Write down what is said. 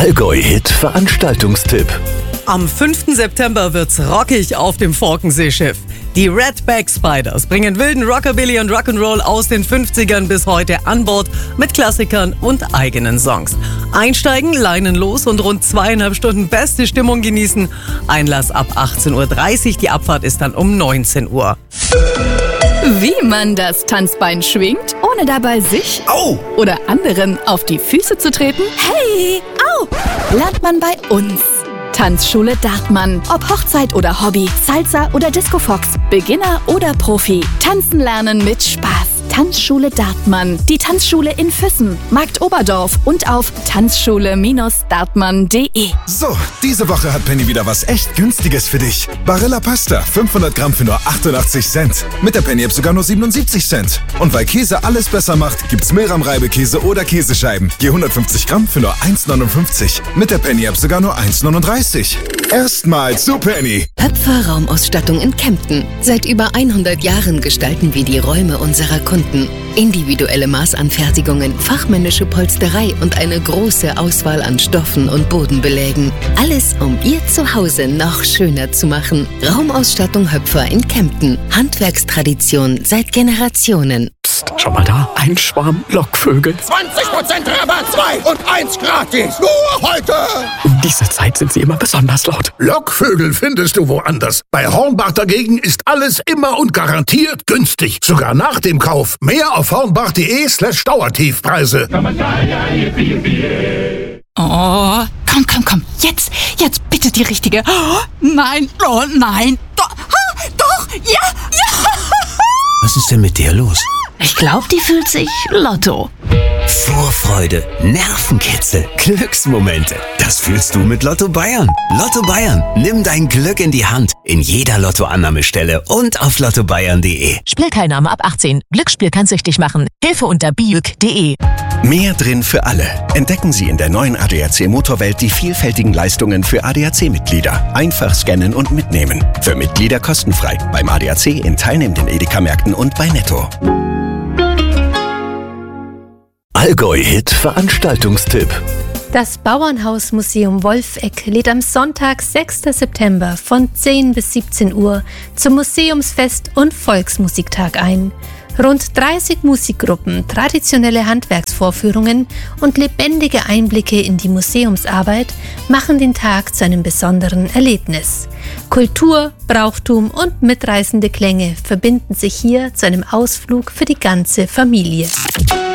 Allgäu-Hit Veranstaltungstipp. Am 5. September wird's rockig auf dem Forkenseeschiff. Die Redback Spiders bringen wilden Rockabilly und Rock'n'Roll aus den 50ern bis heute an Bord mit Klassikern und eigenen Songs. Einsteigen, Leinen los und rund 2,5 Stunden beste Stimmung genießen. Einlass ab 18:30 Uhr, die Abfahrt ist dann um 19 Uhr. Wie man das Tanzbein schwingt, ohne dabei sich oder anderen auf die Füße zu treten? Hey, lernt man bei uns. Tanzschule Dartmann. Ob Hochzeit oder Hobby, Salsa oder Disco Fox, Beginner oder Profi. Tanzen lernen mit Spaß. Tanzschule Dartmann. Die Tanzschule in Füssen, Markt Oberdorf und auf tanzschule-dartmann.de. So, diese Woche hat Penny wieder was echt Günstiges für dich. Barilla Pasta, 500 Gramm für nur 88 Cent. Mit der Penny-App sogar nur 77 Cent. Und weil Käse alles besser macht, gibt's Milram-Reibekäse oder Käsescheiben. Je 150 Gramm für nur 1,59. Mit der Penny-App sogar nur 1,39. Erstmal zu Penny. Höpfer Raumausstattung in Kempten. Seit über 100 Jahren gestalten wir die Räume unserer Kunden. Individuelle Maßanfertigungen, fachmännische Polsterei und eine große Auswahl an Stoffen und Bodenbelägen. Alles, um Ihr Zuhause noch schöner zu machen. Raumausstattung Höpfer in Kempten. Handwerkstradition seit Generationen. Psst, schau mal da, ein Schwarm Lockvögel. 20% Rabatt, 2 und 1 gratis. Nur heute. In dieser Zeit sind sie immer besonders laut. Lockvögel findest du woanders. Bei Hornbach dagegen ist alles immer und garantiert günstig. Sogar nach dem Kauf. Mehr auf hornbach.de/Dauertiefpreise. Oh, komm. Jetzt bitte die richtige. Oh, nein. Doch, ja. Was ist denn mit dir los? Ich glaube, die fühlt sich Lotto. Vorfreude, Nervenkitzel, Glücksmomente. Das fühlst du mit Lotto Bayern. Lotto Bayern, nimm dein Glück in die Hand. In jeder Lottoannahmestelle und auf lottobayern.de. Spielteilnahme ab 18. Glücksspiel kann süchtig machen. Hilfe unter biüc.de. Mehr drin für alle. Entdecken Sie in der neuen ADAC Motorwelt die vielfältigen Leistungen für ADAC-Mitglieder. Einfach scannen und mitnehmen. Für Mitglieder kostenfrei. Beim ADAC in teilnehmenden Edeka-Märkten und bei Netto. Allgäu-Hit Veranstaltungstipp. Das Bauernhausmuseum Wolfegg lädt am Sonntag, 6. September von 10 bis 17 Uhr zum Museumsfest und Volksmusiktag ein. Rund 30 Musikgruppen, traditionelle Handwerksvorführungen und lebendige Einblicke in die Museumsarbeit machen den Tag zu einem besonderen Erlebnis. Kultur, Brauchtum und mitreißende Klänge verbinden sich hier zu einem Ausflug für die ganze Familie.